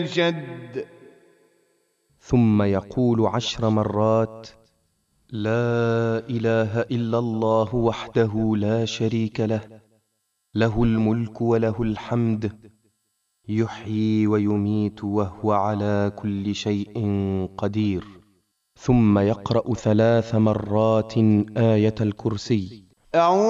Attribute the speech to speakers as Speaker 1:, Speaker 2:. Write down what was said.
Speaker 1: الجد.
Speaker 2: ثم يقول 10 مرات: لا إله إلا الله وحده لا شريك له، له الملك وله الحمد، يحيي ويميت وهو على كل شيء قدير. ثم يقرأ 3 مرات آية الكرسي.
Speaker 1: أعوذ